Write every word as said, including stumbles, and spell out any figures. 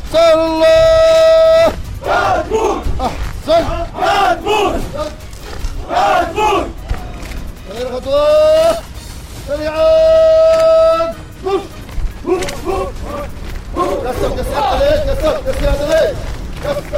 سهل الله. يا تموت. أحسن. يا تموت. يا تموت. غير خطوة. سريعا. بوش. كسر كسر عليك كسر كسر عليك كسر.